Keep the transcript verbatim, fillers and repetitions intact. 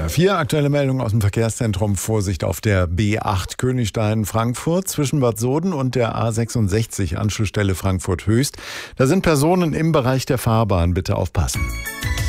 Vier aktuelle Meldungen aus dem Verkehrszentrum. Vorsicht auf der B acht Königstein-Frankfurt zwischen Bad Soden und der A sechsundsechzig Anschlussstelle Frankfurt Höchst. Da sind Personen im Bereich der Fahrbahn. Bitte aufpassen.